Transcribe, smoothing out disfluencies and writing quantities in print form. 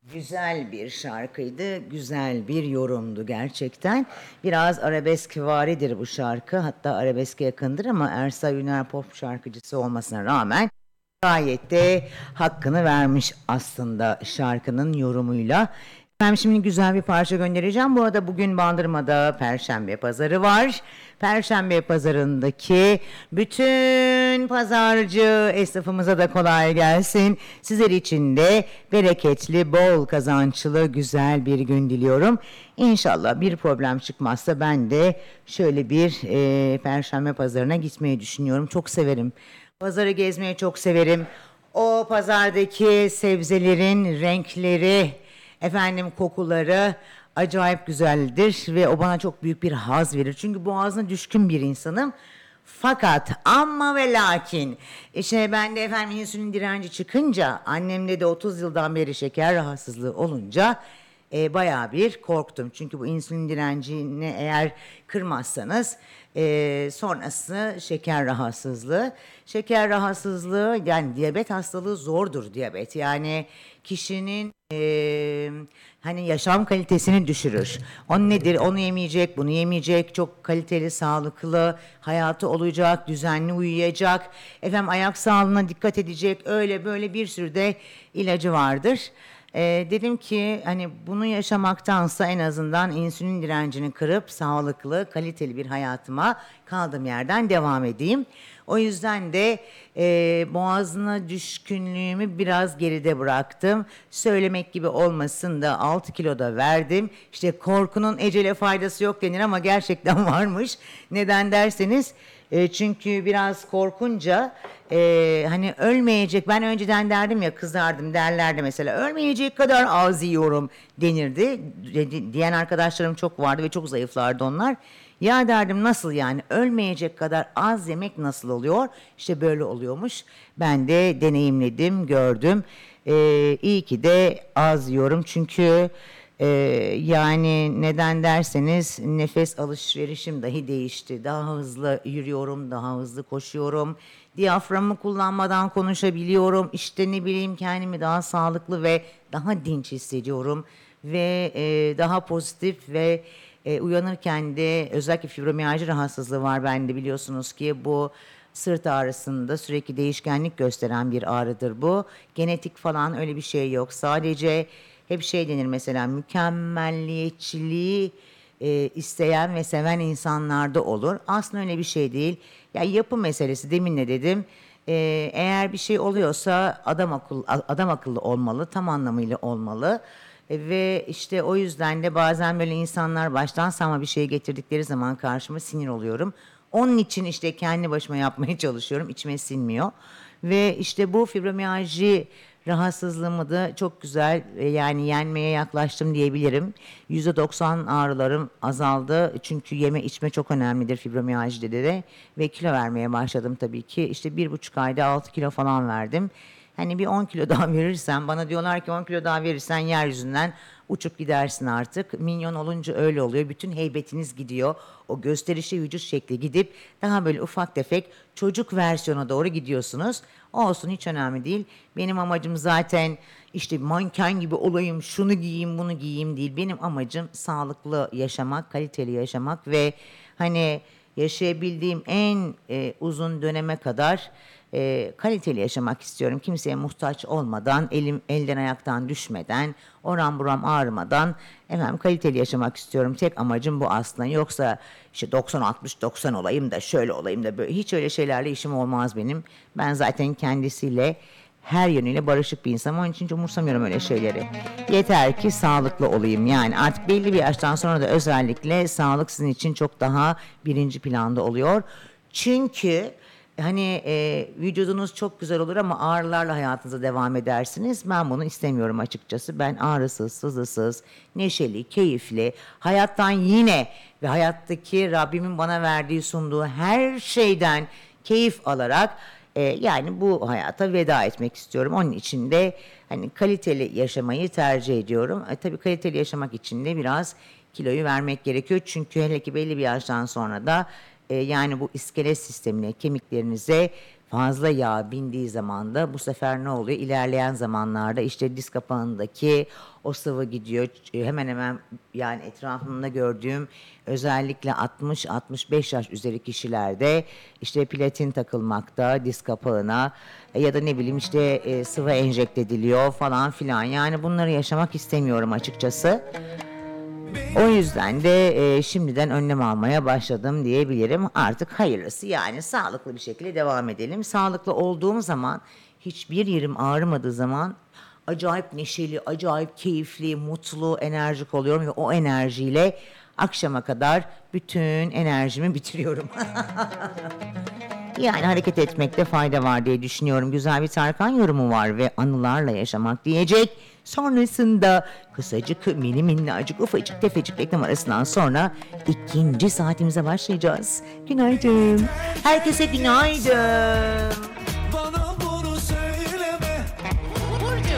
Güzel bir şarkıydı, güzel bir yorumdu gerçekten. Biraz arabeskvari bu şarkı, hatta arabeske yakındır ama Ersa Üner pop şarkıcısı olmasına rağmen gayet de hakkını vermiş aslında şarkının yorumuyla. Ben şimdi güzel bir parça göndereceğim. Bu arada bugün Bandırma'da Perşembe Pazarı var. Perşembe Pazarı'ndaki bütün pazarcı esnafımıza da kolay gelsin. Sizler için de bereketli, bol kazançlı, güzel bir gün diliyorum. İnşallah bir problem çıkmazsa ben de şöyle bir Perşembe Pazarı'na gitmeyi düşünüyorum. Çok severim. Pazarı gezmeyi çok severim. O pazardaki sebzelerin renkleri, efendim kokuları acayip güzeldir ve o bana çok büyük bir haz verir. Çünkü boğazına düşkün bir insanım. Fakat ama ve lakin işte ben de efendim insülin direnci çıkınca annemde de 30 yıldan beri şeker rahatsızlığı olunca bayağı bir korktum. Çünkü bu insülin direncini eğer kırmazsanız sonrası şeker rahatsızlığı. Şeker rahatsızlığı yani diyabet hastalığı zordur diyabet. Yani kişinin hani yaşam kalitesini düşürür. O nedir? Onu yemeyecek, bunu yemeyecek. Çok kaliteli, sağlıklı hayatı olacak, düzenli uyuyacak. Efendim ayak sağlığına dikkat edecek. Öyle böyle bir sürü de ilacı vardır. Dedim ki hani bunu yaşamaktansa en azından insülin direncini kırıp sağlıklı, kaliteli bir hayatıma kaldığım yerden devam edeyim. O yüzden de boğazına düşkünlüğümü biraz geride bıraktım. Söylemek gibi olmasın da 6 kilo da verdim. İşte korkunun ecele faydası yok denir ama gerçekten varmış. Neden derseniz çünkü biraz korkunca hani ölmeyecek, ben önceden derdim ya, kızardım derlerdi mesela, ölmeyecek kadar az yiyorum denirdi. Diyen arkadaşlarım çok vardı ve çok zayıflardı onlar. Ya derdim, nasıl yani ölmeyecek kadar az yemek nasıl oluyor? İşte böyle oluyormuş. Ben de deneyimledim, gördüm. İyi ki de az yiyorum çünkü yani neden derseniz nefes alışverişim dahi değişti. Daha hızlı yürüyorum, daha hızlı koşuyorum. Diyaframı kullanmadan konuşabiliyorum. İşte ne bileyim, kendimi daha sağlıklı ve daha dinç hissediyorum. Ve daha pozitif ve uyanırken de, özellikle fibromiyalji rahatsızlığı var bende, biliyorsunuz ki bu sırt ağrısında sürekli değişkenlik gösteren bir ağrıdır bu. Genetik falan öyle bir şey yok. Sadece hep şey denir mesela, mükemmelliyetçiliği isteyen ve seven insanlarda olur. Aslında öyle bir şey değil. Ya yapı meselesi, demin ne dedim? Eğer bir şey oluyorsa adam akıllı olmalı, tam anlamıyla olmalı. Ve işte o yüzden de bazen böyle insanlar baştan savma bir şey getirdikleri zaman karşıma sinir oluyorum. Onun için işte kendi başıma yapmaya çalışıyorum. İçime sinmiyor. Ve işte bu fibromiyalji rahatsızlığımı da çok güzel yani yenmeye yaklaştım diyebilirim. %90 ağrılarım azaldı. Çünkü yeme içme çok önemlidir fibromiyajide de. Ve kilo vermeye başladım tabii ki. İşte 1,5 ayda 6 kilo falan verdim. Hani bir 10 kilo daha verirsen, bana diyorlar ki 10 kilo daha verirsen yeryüzünden uçup gidersin artık. Minyon olunca öyle oluyor. Bütün heybetiniz gidiyor. O gösterişli vücut şekli gidip daha böyle ufak tefek çocuk versiyona doğru gidiyorsunuz. Olsun, hiç önemli değil. Benim amacım zaten işte manken gibi olayım, şunu giyeyim, bunu giyeyim değil. Benim amacım sağlıklı yaşamak, kaliteli yaşamak ve hani yaşayabildiğim en uzun döneme kadar kaliteli yaşamak istiyorum. Kimseye muhtaç olmadan, elim elden ayaktan düşmeden, oram buram ağrımadan efendim kaliteli yaşamak istiyorum. Tek amacım bu aslında. Yoksa işte 90-60-90 olayım da şöyle olayım da böyle, hiç öyle şeylerle işim olmaz benim. Ben zaten kendisiyle her yönüyle barışık bir insanım. Onun için hiç umursamıyorum öyle şeyleri. Yeter ki sağlıklı olayım. Yani artık belli bir yaştan sonra da özellikle sağlık sizin için çok daha birinci planda oluyor. Çünkü hani vücudunuz çok güzel olur ama ağrılarla hayatınıza devam edersiniz. Ben bunu istemiyorum açıkçası. Ben ağrısız, sızısız, neşeli, keyifli, hayattan yine ve hayattaki Rabbimin bana verdiği, sunduğu her şeyden keyif alarak yani bu hayata veda etmek istiyorum. Onun için de hani kaliteli yaşamayı tercih ediyorum. Tabii kaliteli yaşamak için de biraz kiloyu vermek gerekiyor. Çünkü hele ki belli bir yaştan sonra da yani bu iskelet sistemine, kemiklerinize Fazla yağ bindiği zaman da bu sefer ne oluyor? İlerleyen zamanlarda işte diz kapağındaki o sıvı gidiyor. Hemen hemen yani etrafımda gördüğüm özellikle 60-65 yaş üzeri kişilerde işte platin takılmakta diz kapağına ya da ne bileyim işte sıvı enjekte ediliyor falan filan. Yani bunları yaşamak istemiyorum açıkçası. O yüzden de şimdiden önlem almaya başladım diyebilirim. Artık hayırlısı yani sağlıklı bir şekilde devam edelim. Sağlıklı olduğum zaman hiçbir yerim ağrımadığı zaman acayip neşeli, acayip keyifli, mutlu, enerjik oluyorum ve o enerjiyle akşama kadar bütün enerjimi bitiriyorum. Yani hareket etmekte fayda var diye düşünüyorum. Güzel bir Tarkan yorumu var ve anılarla yaşamak diyecek. Sonrasında kısacık, mini minnacık, ufacık tefecik reklam arasından sonra ikinci saatimize başlayacağız. Günaydın. Herkese günaydın.